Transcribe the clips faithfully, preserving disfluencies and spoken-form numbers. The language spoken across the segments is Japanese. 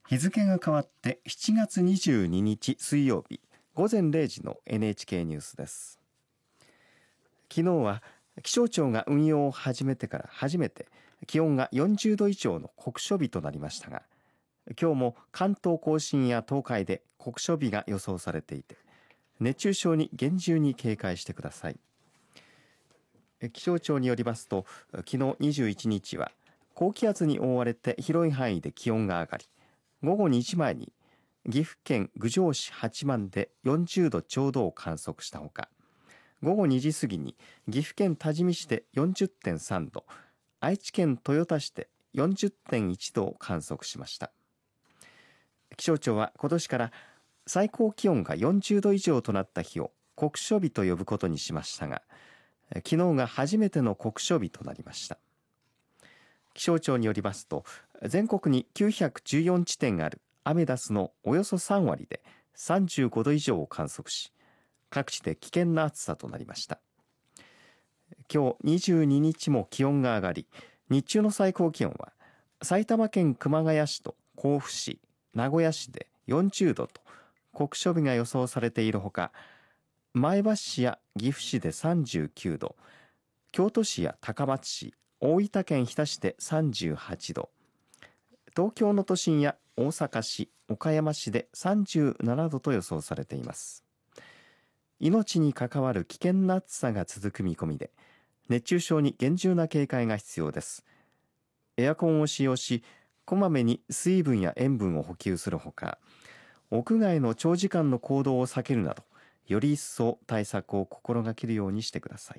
日付が変わってしちがつにじゅうににち水曜日ごぜんれいじの エヌエイチケー ニュースです。昨日は気象庁が運用を始めてから初めて気温がよんじゅうど以上の酷暑日となりましたが、今日も関東甲信や東海で酷暑日が予想されていて、熱中症に厳重に警戒してください。気象庁によりますと、昨日にじゅういちにちは高気圧に覆われて広い範囲で気温が上がり、ごごにじまえに岐阜県郡上市八幡でよんじゅうどちょうどを観測したほか、ごごにじ過ぎに岐阜県多治見市で よんじゅってんさんど、愛知県豊田市で よんじゅってんいちどを観測しました。気象庁は今年から最高気温がよんじゅうど以上となった日を酷暑日と呼ぶことにしましたが、昨日が初めての酷暑日となりました。気象庁によりますと、全国にきゅうひゃくじゅうよんちてんあるアメダスのおよそさんわりでさんじゅうごど以上を観測し、各地で危険な暑さとなりました。今日にじゅうににちも気温が上がり、日中の最高気温は埼玉県熊谷市と甲府市、名古屋市でよんじゅうどと酷暑日が予想されているほか、前橋市や岐阜市でさんじゅうきゅうど、京都市や高松市、大分県日田市でさんじゅうはちど、東京の都心や大阪市、岡山市でさんじゅうななどと予想されています。命に関わる危険な暑さが続く見込みで、熱中症に厳重な警戒が必要です。エアコンを使用し、こまめに水分や塩分を補給するほか、屋外の長時間の行動を避けるなど、より一層対策を心がけるようにしてください。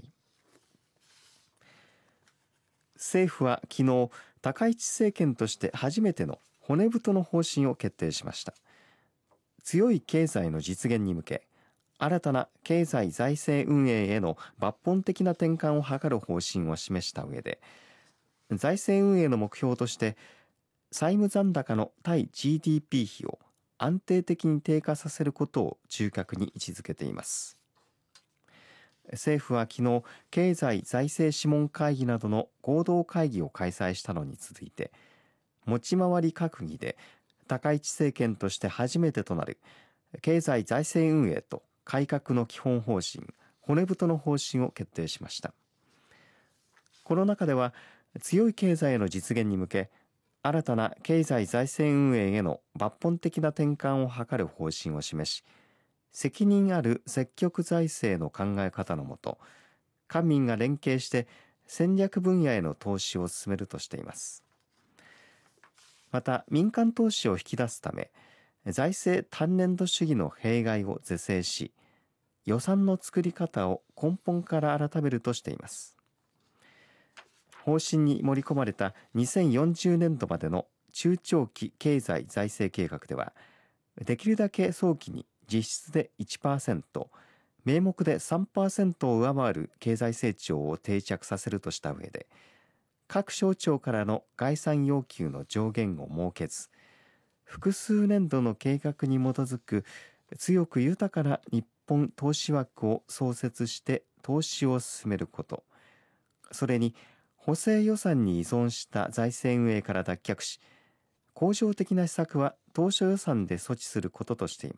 政府は昨日、高市政権として初めての骨太の方針を決定しました。強い経済の実現に向け、新たな経済財政運営への抜本的な転換を図る方針を示した上で、財政運営の目標として債務残高の対 ジーディーピー 比を安定的に低下させることを中核に位置づけています。政府は昨日、経済財政諮問会議などの合同会議を開催したのに続いて、持ち回り閣議で高市政権として初めてとなる経済財政運営と改革の基本方針、骨太の方針を決定しました。この中では、強い経済への実現に向け、新たな経済財政運営への抜本的な転換を図る方針を示し、責任ある積極財政の考え方のもと、官民が連携して戦略分野への投資を進めるとしています。また、民間投資を引き出すため、財政単年度主義の弊害を是正し、予算の作り方を根本から改めるとしています。方針に盛り込まれたにせんよんじゅうねんどまでの中長期経済財政計画では、できるだけ早期に実質で いちパーセント、名目で さんパーセント を上回る経済成長を定着させるとした上で、各省庁からの概算要求の上限を設けず、複数年度の計画に基づく強く豊かな日本投資枠を創設して投資を進めること、それに補正予算に依存した財政運営から脱却し、恒常的な施策は当初予算で措置することとしています。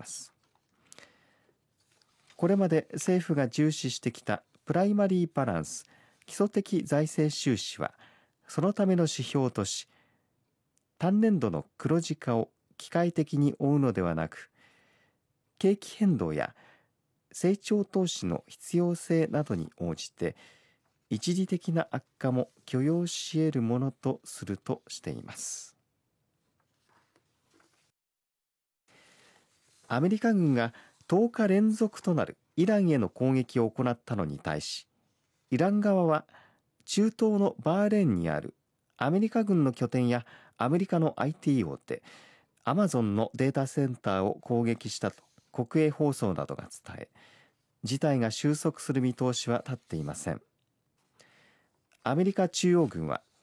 これまで政府が重視してきたプライマリーバランス、基礎的財政収支はそのための指標とし、単年度の黒字化を機械的に追うのではなく、景気変動や成長投資の必要性などに応じて一時的な悪化も許容し得るものとするとしています。アメリカ軍がとおか連続となるイランへの攻撃を行ったのに対し、イラン側は中東のバーレーンにあるアメリカ軍の拠点やアメリカの アイティー 大手アマゾンのデータセンターを攻撃したと国営放送などが伝え、事態が収束する見通しは立っていません。アメリカ中央軍は